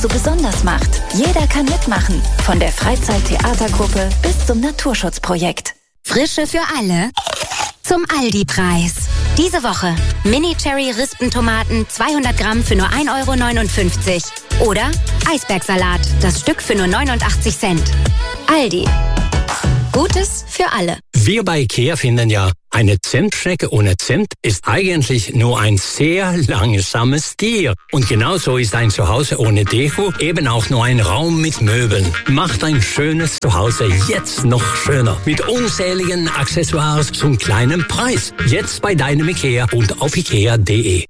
so besonders macht. Jeder kann mitmachen, von der Freizeit-Theatergruppe bis zum Naturschutzprojekt. Frische für alle zum Aldi-Preis. Diese Woche Mini-Cherry-Rispentomaten 200 Gramm für nur 1,59 €. Oder Eisbergsalat, das Stück für nur 89 Cent. Aldi. Gutes für alle. Wir bei IKEA finden ja, eine Zentstrecke ohne Zent ist eigentlich nur ein sehr langsames Tier. Und genauso ist ein Zuhause ohne Deko eben auch nur ein Raum mit Möbeln. Macht ein schönes Zuhause jetzt noch schöner. Mit unzähligen Accessoires zum kleinen Preis. Jetzt bei deinem IKEA und auf ikea.de.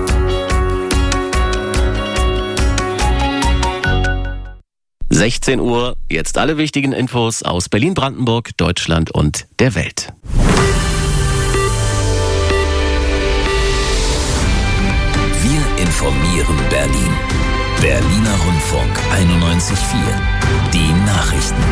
(16 Uhr), jetzt alle wichtigen Infos aus Berlin, Brandenburg, Deutschland und der Welt. Wir informieren Berlin. Berliner Rundfunk 91.4. Die Nachrichten.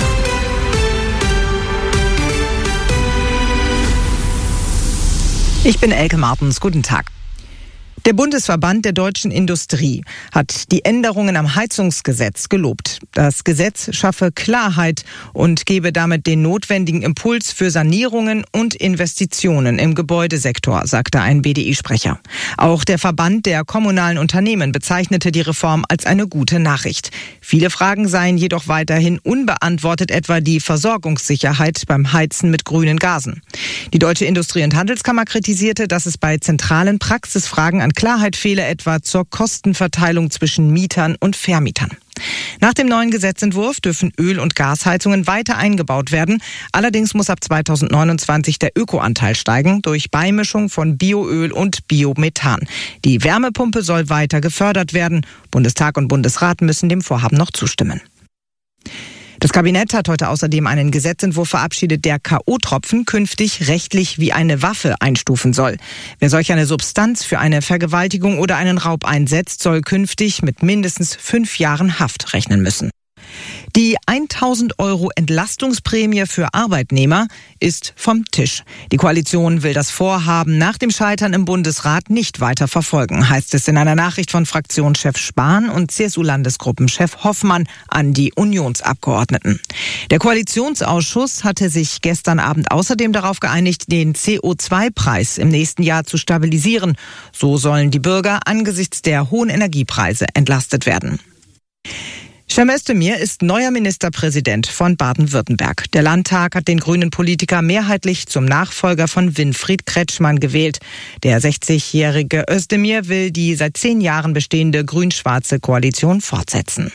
Ich bin Elke Martens. Guten Tag. Der Bundesverband der deutschen Industrie hat die Änderungen am Heizungsgesetz gelobt. Das Gesetz schaffe Klarheit und gebe damit den notwendigen Impuls für Sanierungen und Investitionen im Gebäudesektor, sagte ein BDI-Sprecher. Auch der Verband der kommunalen Unternehmen bezeichnete die Reform als eine gute Nachricht. Viele Fragen seien jedoch weiterhin unbeantwortet, etwa die Versorgungssicherheit beim Heizen mit grünen Gasen. Die Deutsche Industrie- und Handelskammer kritisierte, dass es bei zentralen Praxisfragen an Klarheit fehle, etwa zur Kostenverteilung zwischen Mietern und Vermietern. Nach dem neuen Gesetzentwurf dürfen Öl- und Gasheizungen weiter eingebaut werden. Allerdings muss ab 2029 der Ökoanteil steigen durch Beimischung von Bioöl und Biomethan. Die Wärmepumpe soll weiter gefördert werden. Bundestag und Bundesrat müssen dem Vorhaben noch zustimmen. Das Kabinett hat heute außerdem einen Gesetzentwurf verabschiedet, der K.O.-Tropfen künftig rechtlich wie eine Waffe einstufen soll. Wer solch eine Substanz für eine Vergewaltigung oder einen Raub einsetzt, soll künftig mit mindestens 5 Jahren Haft rechnen müssen. Die 1.000 € Entlastungsprämie für Arbeitnehmer ist vom Tisch. Die Koalition will das Vorhaben nach dem Scheitern im Bundesrat nicht weiter verfolgen, heißt es in einer Nachricht von Fraktionschef Spahn und CSU-Landesgruppenchef Hoffmann an die Unionsabgeordneten. Der Koalitionsausschuss hatte sich gestern Abend außerdem darauf geeinigt, den CO2-Preis im nächsten Jahr zu stabilisieren. So sollen die Bürger angesichts der hohen Energiepreise entlastet werden. Cem Özdemir ist neuer Ministerpräsident von Baden-Württemberg. Der Landtag hat den grünen Politiker mehrheitlich zum Nachfolger von Winfried Kretschmann gewählt. Der 60-jährige Özdemir will die seit 10 Jahren bestehende grün-schwarze Koalition fortsetzen.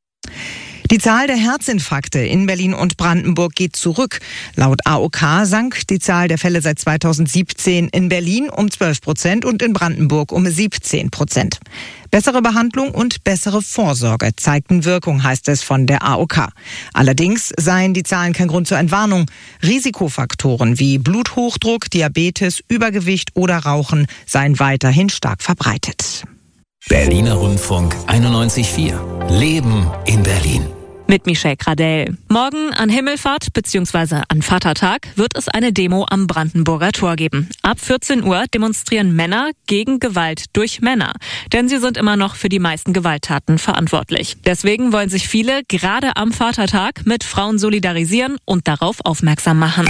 Die Zahl der Herzinfarkte in Berlin und Brandenburg geht zurück. Laut AOK sank die Zahl der Fälle seit 2017 in Berlin um 12% und in Brandenburg um 17%. Bessere Behandlung und bessere Vorsorge zeigten Wirkung, heißt es von der AOK. Allerdings seien die Zahlen kein Grund zur Entwarnung. Risikofaktoren wie Bluthochdruck, Diabetes, Übergewicht oder Rauchen seien weiterhin stark verbreitet. Berliner Rundfunk 91.4. Leben in Berlin. Mit Michelle Gradell. Morgen an Himmelfahrt bzw. an Vatertag wird es eine Demo am Brandenburger Tor geben. Ab 14 Uhr demonstrieren Männer gegen Gewalt durch Männer. Denn sie sind immer noch für die meisten Gewalttaten verantwortlich. Deswegen wollen sich viele gerade am Vatertag mit Frauen solidarisieren und darauf aufmerksam machen.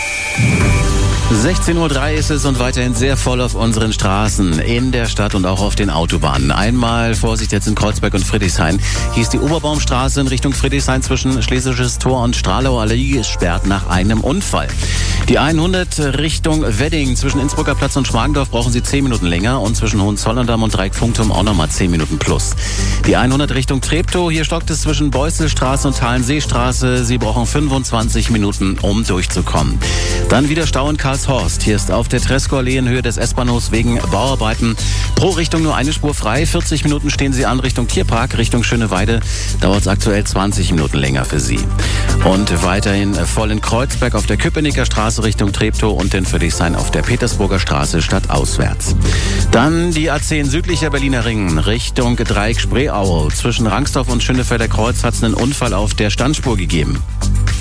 16:03 Uhr ist es und weiterhin sehr voll auf unseren Straßen, in der Stadt und auch auf den Autobahnen. Einmal Vorsicht jetzt in Kreuzberg und Friedrichshain. Hier ist die Oberbaumstraße in Richtung Friedrichshain zwischen Schlesisches Tor und Stralauer Allee gesperrt nach einem Unfall. Die 100 Richtung Wedding zwischen Innsbrucker Platz und Schmargendorf brauchen Sie 10 Minuten länger und zwischen Hohenzollern-Damm und Dreieckfunkturm auch nochmal 10 Minuten plus. Die 100 Richtung Treptow, hier stockt es zwischen Beuselstraße und Thalenseestraße. Sie brauchen 25 Minuten, um durchzukommen. Dann wieder Stau in Karlshorst. Hier ist auf der Tresco-Allee in Höhe des S-Bahnhofs wegen Bauarbeiten pro Richtung nur eine Spur frei. 40 Minuten stehen Sie an Richtung Tierpark, Richtung Schöneweide. Dauert es aktuell 20 Minuten länger für Sie. Und weiterhin voll in Kreuzberg auf der Köpenicker Straße Richtung Treptow und in Friedrichshain auf der Petersburger Straße stadtauswärts. Dann die A10 südlicher Berliner Ring Richtung Dreieck Spreeau. Zwischen Rangsdorf und Schönefelder Kreuz hat es einen Unfall auf der Standspur gegeben.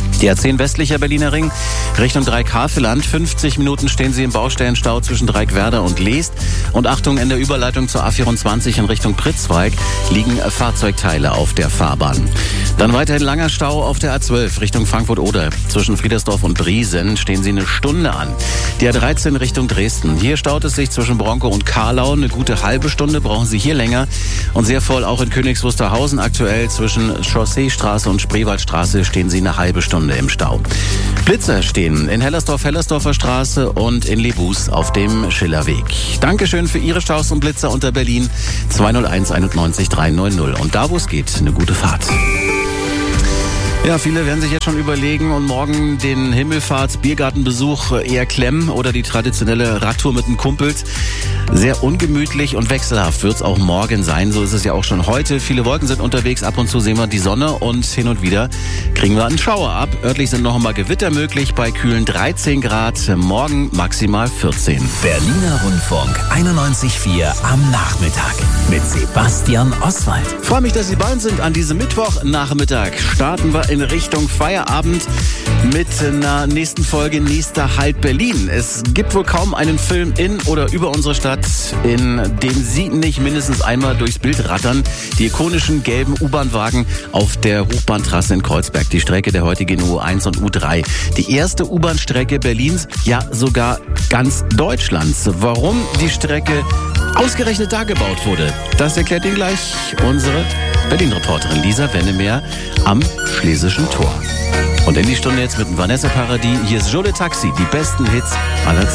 Die A10 westlicher Berliner Ring Richtung Dreieck-Havelland. 50 Minuten stehen Sie im Baustellenstau zwischen Dreieck-Werder und Leest. Und Achtung, in der Überleitung zur A24 in Richtung Pritzwalk liegen Fahrzeugteile auf der Fahrbahn. Dann weiterhin langer Stau auf der A12 Richtung Frankfurt-Oder. Zwischen Friedersdorf und Briesen stehen Sie eine Stunde an. Die A13 Richtung Dresden. Hier staut es sich zwischen Bronkow und Karlau. Eine gute halbe Stunde brauchen Sie hier länger. Und sehr voll auch in Königs Wusterhausen aktuell. Zwischen Chausseestraße und Spreewaldstraße stehen Sie eine halbe Stunde im Stau. Blitzer stehen in Hellersdorf-Hellersdorfer Straße und in Lebus auf dem Schillerweg. Dankeschön für Ihre Staus und Blitzer unter Berlin 201 91 300. Und da, wo es geht, eine gute Fahrt. Ja, viele werden sich jetzt schon überlegen und morgen den Himmelfahrts-Biergartenbesuch eher klemmen oder die traditionelle Radtour mit den Kumpels. Sehr ungemütlich und wechselhaft wird's auch morgen sein. So ist es ja auch schon heute. Viele Wolken sind unterwegs. Ab und zu sehen wir die Sonne und hin und wieder kriegen wir einen Schauer ab. Örtlich sind noch einmal Gewitter möglich bei kühlen 13 Grad. Morgen maximal 14. Berliner Rundfunk 91.4 am Nachmittag mit Sebastian Oswald. Freue mich, dass Sie bei uns sind an diesem Mittwochnachmittag. Starten wir in Richtung Feierabend mit einer nächsten Folge Nächster Halt Berlin. Es gibt wohl kaum einen Film in oder über unsere Stadt, in dem Sie nicht mindestens einmal durchs Bild rattern. Die ikonischen gelben U-Bahn-Wagen auf der Hochbahntrasse in Kreuzberg. Die Strecke der heutigen U1 und U3. Die erste U-Bahn-Strecke Berlins, ja sogar ganz Deutschlands. Warum die Strecke ausgerechnet da gebaut wurde, das erklärt Ihnen gleich unsere Berlin-Reporterin Lisa Wennemeer am Schlesischen Tor. Und in die Stunde jetzt mit dem Vanessa Paradis. Hier ist Jolie Taxi, die besten Hits aller Zeiten.